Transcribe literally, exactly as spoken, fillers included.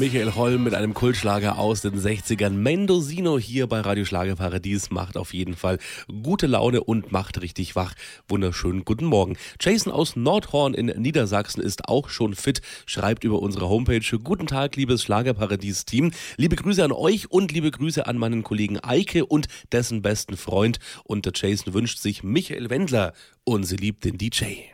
Michael Holm mit einem Kultschlager aus den sechzigern. Mendocino hier bei Radio Schlagerparadies macht auf jeden Fall gute Laune und macht richtig wach. Wunderschönen guten Morgen. Jason aus Nordhorn in Niedersachsen ist auch schon fit, schreibt über unsere Homepage: Guten Tag, liebes Schlagerparadies-Team. Liebe Grüße an euch und liebe Grüße an meinen Kollegen Eike und dessen besten Freund. Und der Jason wünscht sich Michael Wendler und sie liebt den D J.